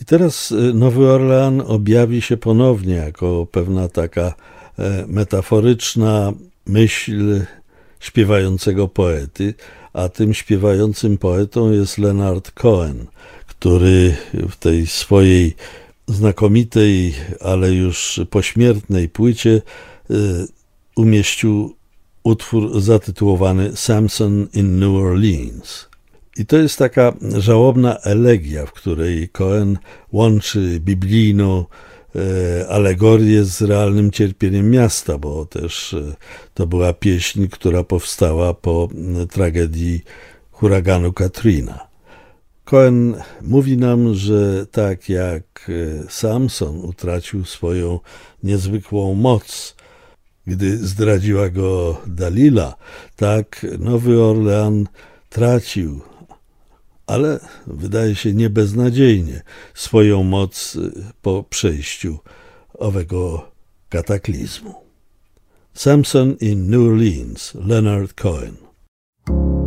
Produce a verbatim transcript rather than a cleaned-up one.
I teraz Nowy Orlean objawi się ponownie jako pewna taka metaforyczna myśl śpiewającego poety, a tym śpiewającym poetą jest Leonard Cohen, który w tej swojej znakomitej, ale już pośmiertnej płycie umieścił utwór zatytułowany Samson in New Orleans. I to jest taka żałobna elegia, w której Cohen łączy biblijną e, alegorię z realnym cierpieniem miasta, bo też e, to była pieśń, która powstała po e, tragedii huraganu Katrina. Cohen mówi nam, że tak jak Samson utracił swoją niezwykłą moc, gdy zdradziła go Dalila, tak Nowy Orlean tracił, ale wydaje się nie beznadziejnie, swoją moc po przejściu owego kataklizmu. Samson in New Orleans, Leonard Cohen.